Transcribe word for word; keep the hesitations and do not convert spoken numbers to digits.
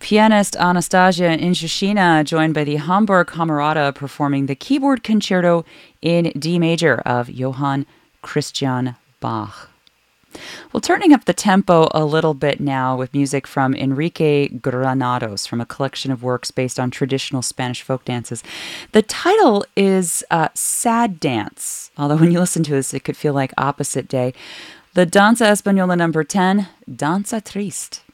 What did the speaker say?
Pianist Anastasia Inshushina joined by the Hamburg Camerata performing the keyboard concerto in D major of Johann Christian Bach. Well, turning up the tempo a little bit now with music from Enrique Granados from a collection of works based on traditional Spanish folk dances. The title is uh, Sad Dance, although when you listen to this, it could feel like Opposite Day. The Danza Española number ten, Danza Triste.